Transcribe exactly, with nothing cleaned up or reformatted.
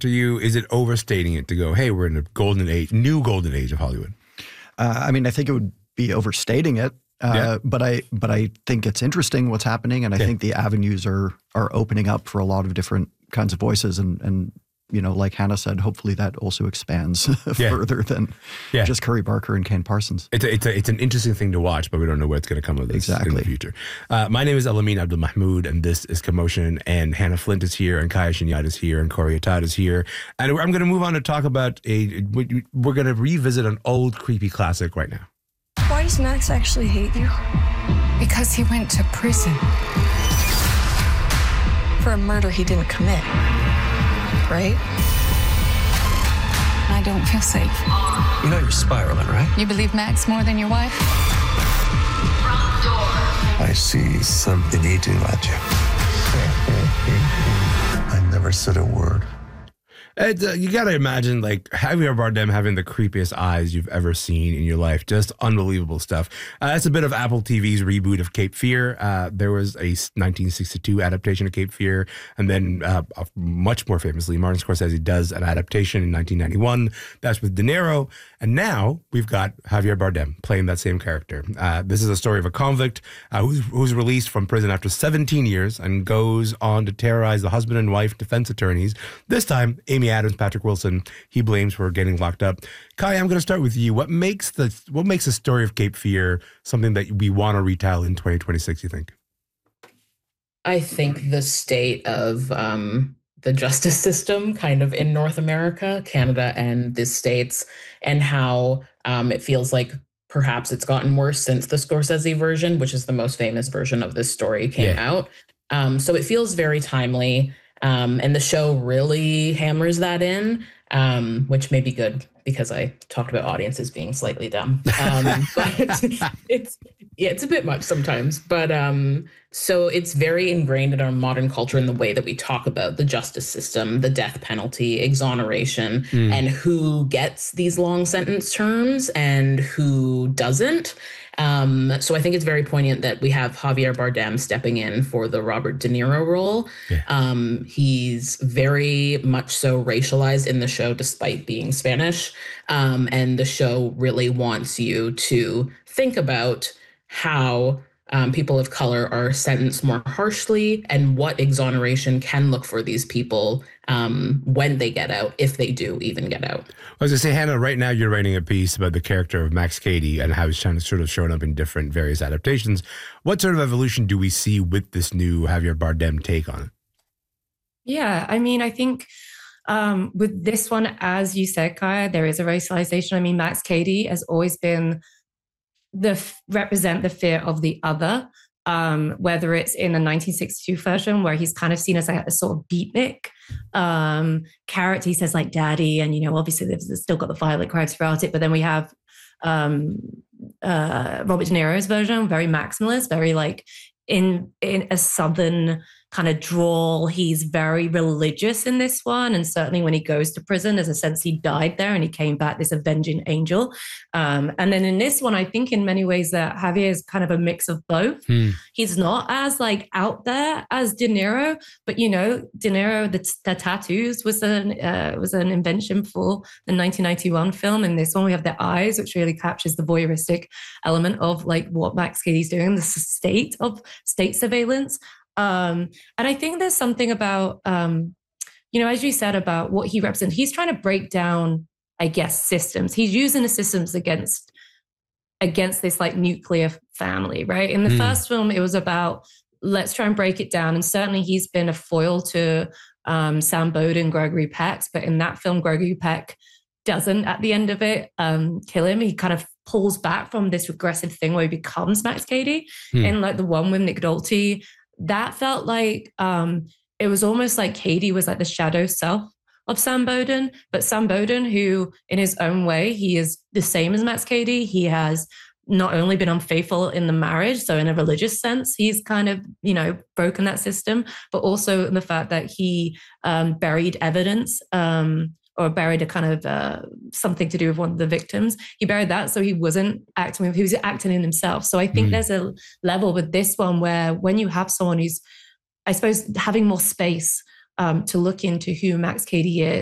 to you? Is it overstating it to go, hey, we're in a golden age, new golden age of Hollywood? Uh, I mean, I think it would be overstating it. Uh, yeah. But I but I think it's interesting what's happening, and I yeah. think the avenues are are opening up for a lot of different kinds of voices, and and you know, like Hannah said, hopefully that also expands yeah. further than yeah. just Curry Barker and Ken Parsons. It's a, it's a, it's an interesting thing to watch, but we don't know what's going to come of this exactly. in the future. Uh, my name is Elamin Abdelmahmoud, and this is Commotion. And Hannah Flint is here, and Kaya Shinyad is here, and Corey Atad is here. And I'm going to move on to talk about a. We're going to revisit an old creepy classic right now. Why does Max actually hate you? Because he went to prison. For a murder he didn't commit. Right? I don't feel safe. You know you're spiraling, right? You believe Max more than your wife? I see something eating at you. I never said a word. It's, uh, you got to imagine, like, Javier Bardem having the creepiest eyes you've ever seen in your life. Just unbelievable stuff. Uh, that's a bit of Apple T V's reboot of Cape Fear. Uh, there was a nineteen sixty-two adaptation of Cape Fear. And then, uh, much more famously, Martin Scorsese does an adaptation in nineteen ninety-one. That's with De Niro. And now we've got Javier Bardem playing that same character. Uh, this is a story of a convict uh, who's, who's released from prison after seventeen years and goes on to terrorize the husband and wife defense attorneys. This time, Amy Adams, Patrick Wilson, he blames for getting locked up. Kai, I'm going to start with you. What makes the what makes the story of Cape Fear something that we want to retell in twenty twenty-six, you think? I think the state of um, the justice system kind of in North America, Canada, and the States, and how um, it feels like perhaps it's gotten worse since the Scorsese version, which is the most famous version of this story, came yeah. out. Um, so it feels very timely. Um, and the show really hammers that in, um, which may be good because I talked about audiences being slightly dumb. Um, but it's yeah, it's a bit much sometimes. But um, so it's very ingrained in our modern culture in the way that we talk about the justice system, the death penalty, exoneration, mm. and who gets these long sentence terms and who doesn't. Um, so I think it's very poignant that we have Javier Bardem stepping in for the Robert De Niro role. Yeah. Um, he's very much so racialized in the show, despite being Spanish. Um, and the show really wants you to think about how um, people of color are sentenced more harshly and what exoneration can look for these people um, when they get out, if they do even get out. I was going to say, Hannah, right now you're writing a piece about the character of Max Cady and how he's trying to sort of showing up in different various adaptations. What sort of evolution do we see with this new Javier Bardem take on it? Yeah, I mean, I think um, with this one, as you said, Kaya, there is a racialization. I mean, Max Cady has always been the represent the fear of the other, um, whether it's in the nineteen sixty-two version where he's kind of seen as like a sort of beatnik um, character. He says like daddy, and, you know, obviously they've still got the violent crimes throughout it. But then we have um, uh, Robert De Niro's version, very maximalist, very like in in a southern kind of drawl. He's very religious in this one. And certainly when he goes to prison, there's a sense he died there and he came back this avenging angel. Um, and then in this one, I think in many ways that Javier is kind of a mix of both. Hmm. He's not as like out there as De Niro, but, you know, De Niro, the, the tattoos was an, uh, was an invention for the nineteen ninety-one film. In this one, we have the eyes, which really captures the voyeuristic element of like what Max Cady's doing, the state of state surveillance. Um, and I think there's something about, um, you know, as you said about what he represents, he's trying to break down, I guess, systems. He's using the systems against, against this like nuclear family, right? In the mm. first film, it was about, let's try and break it down. And certainly he's been a foil to um, Sam Bowden, Gregory Peck, but in that film, Gregory Peck doesn't at the end of it um, kill him. He kind of pulls back from this regressive thing where he becomes Max Cady. Mm. In like the one with Nick Nolte, that felt like um, it was almost like Cady was like the shadow self of Sam Bowden, but Sam Bowden, who in his own way, he is the same as Max Cady. He has not only been unfaithful in the marriage, so in a religious sense, he's kind of, you know, broken that system, but also the fact that he um, buried evidence um, or buried a kind of uh, something to do with one of the victims. He buried that, so he wasn't acting, he was acting in himself. So I think mm. there's a level with this one where when you have someone who's, I suppose, having more space um, to look into who Max Cady is,